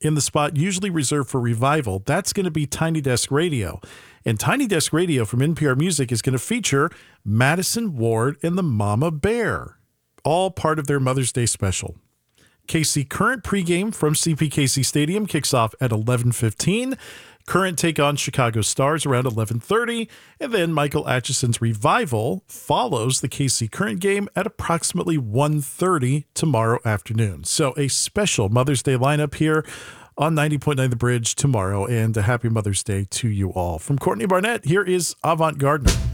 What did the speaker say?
in the spot usually reserved for Revival. That's going to be Tiny Desk Radio. And Tiny Desk Radio from NPR Music is going to feature Madison Ward and the Mama Bear, all part of their Mother's Day special. KC Current pregame from CPKC Stadium kicks off at 11:15. Current take on Chicago Stars around 11:30, and then Michael Atchison's Revival follows the KC Current game at approximately 1:30 tomorrow afternoon. So a special Mother's Day lineup here on 90.9 The Bridge tomorrow, and a happy Mother's Day to you all. From Courtney Barnett, here is Avant Gardner.